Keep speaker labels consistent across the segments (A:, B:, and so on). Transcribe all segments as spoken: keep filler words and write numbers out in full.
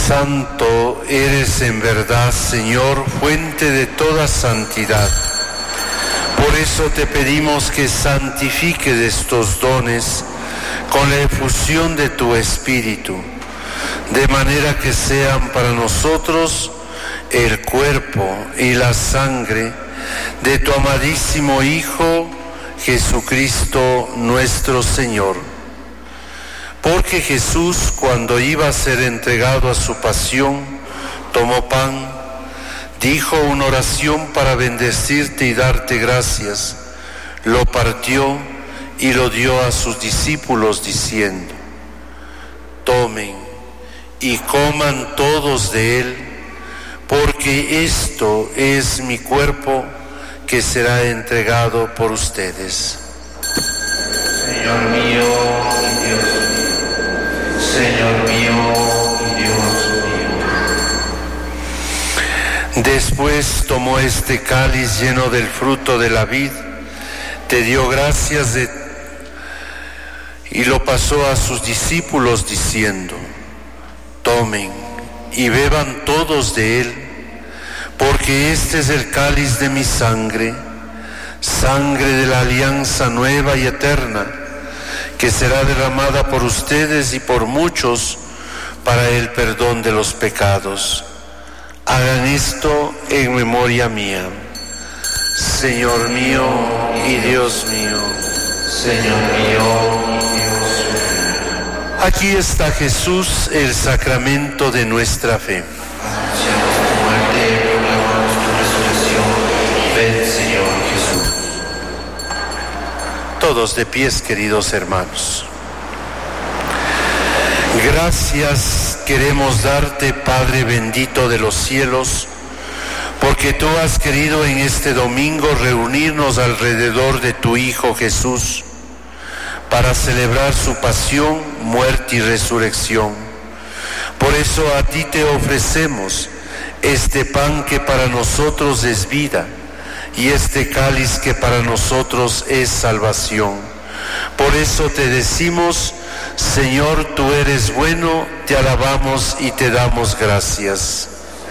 A: Santo eres en verdad, Señor, fuente de toda santidad. Por eso te pedimos que santifiques estos dones con la efusión de tu Espíritu, de manera que sean para nosotros el cuerpo y la sangre de tu amadísimo Hijo, Jesucristo nuestro Señor. Porque Jesús, cuando iba a ser entregado a su pasión, tomó pan, dijo una oración para bendecirte y darte gracias, lo partió y lo dio a sus discípulos diciendo: tomen y coman todos de él, porque esto es mi cuerpo que será entregado por ustedes.
B: Señor mío y Dios mío, Señor mío y Dios mío.
A: Después tomó este cáliz lleno del fruto de la vid, te dio gracias de, y lo pasó a sus discípulos diciendo: tomen y beban todos de él, porque este es el cáliz de mi sangre, sangre de la alianza nueva y eterna, que será derramada por ustedes y por muchos para el perdón de los pecados. Hagan esto en memoria mía. Señor mío y Dios mío,
B: Señor mío y Dios mío.
A: Aquí está Jesús, el sacramento de nuestra fe.
B: Anunciamos tu muerte, proclamamos tu resurrección. Ven, Señor Jesús.
A: Todos de pies, queridos hermanos. Gracias queremos darte, Padre bendito de los cielos, porque tú has querido en este domingo reunirnos alrededor de tu Hijo Jesús para celebrar su pasión, muerte y resurrección. Por eso a ti te ofrecemos este pan que para nosotros es vida y este cáliz que para nosotros es salvación. Por eso te decimos: Señor, tú eres bueno, te alabamos y te damos gracias.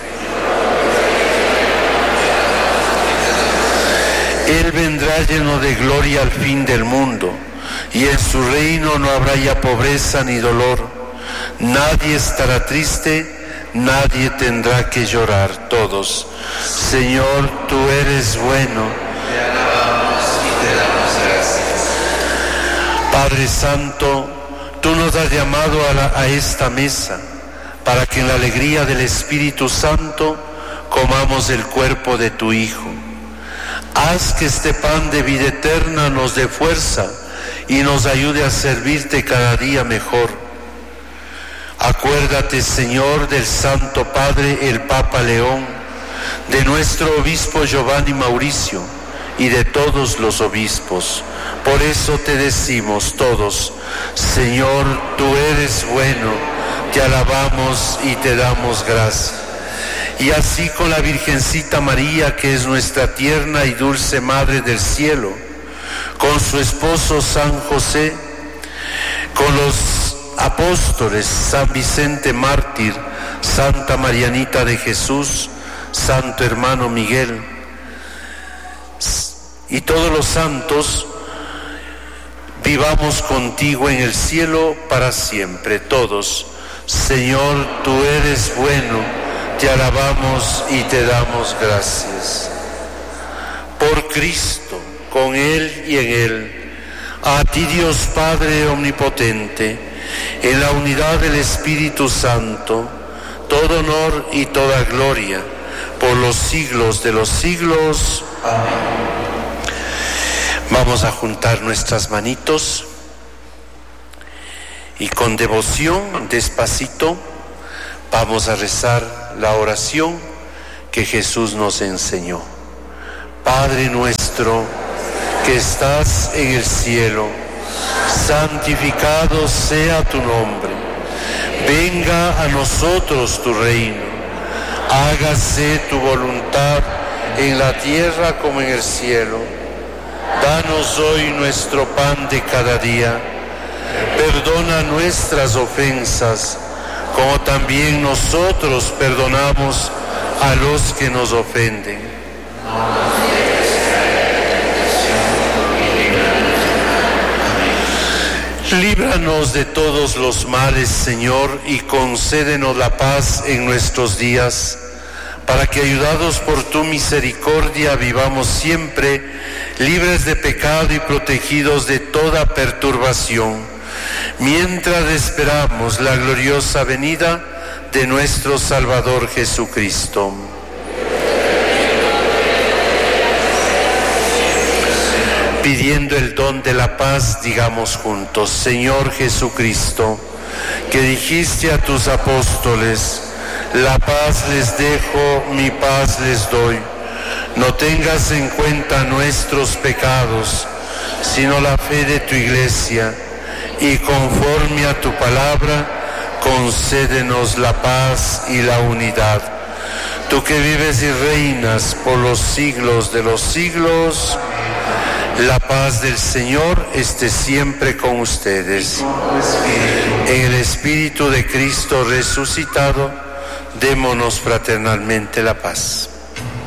A: Él vendrá lleno de gloria al fin del mundo, y en su reino no habrá ya pobreza ni dolor. Nadie estará triste, nadie tendrá que llorar. Todos: Señor, tú eres bueno.
B: Te alabamos y te damos gracias.
A: Padre Santo, tú nos has llamado a, la, a esta mesa para que en la alegría del Espíritu Santo comamos el cuerpo de tu Hijo. Haz que este pan de vida eterna nos dé fuerza y nos ayude a servirte cada día mejor. Acuérdate, Señor, del Santo Padre, el Papa León, de nuestro obispo Giovanni Mauricio y de todos los obispos. Por eso te decimos todos: Señor, tú eres bueno, te alabamos y te damos gracias. Y así con la Virgencita María, que es nuestra tierna y dulce Madre del Cielo, con su esposo San José, con los apóstoles San Vicente Mártir, Santa Marianita de Jesús, Santo Hermano Miguel y todos los santos, vivamos contigo en el cielo para siempre. Todos: Señor, tú eres bueno, te alabamos y te damos gracias. Por Cristo, con Él y en Él, a ti Dios Padre omnipotente, en la unidad del Espíritu Santo, todo honor y toda gloria por los siglos de los siglos. Amén. Vamos a juntar nuestras manitos y con devoción, despacito, vamos a rezar la oración que Jesús nos enseñó. Padre nuestro que estás en el cielo, santificado sea tu nombre. Venga a nosotros tu reino. Hágase tu voluntad en la tierra como en el cielo. Danos hoy nuestro pan de cada día. Perdona nuestras ofensas, como también nosotros perdonamos a los que nos ofenden.
B: No nos dejes caer en tentación y líbranos del mal. Amén.
A: Líbranos de todos los males, Señor, y concédenos la paz en nuestros días, para que, ayudados por tu misericordia, vivamos siempre libres de pecado y protegidos de toda perturbación, mientras esperamos la gloriosa venida de nuestro Salvador Jesucristo. Pidiendo el don de la paz, digamos juntos: Señor Jesucristo, que dijiste a tus apóstoles: la paz les dejo, mi paz les doy. No tengas en cuenta nuestros pecados, sino la fe de tu Iglesia, y conforme a tu palabra, concédenos la paz y la unidad. Tú que vives y reinas por los siglos de los siglos, la paz del Señor esté siempre con ustedes. En el Espíritu de Cristo resucitado, démonos fraternalmente la paz.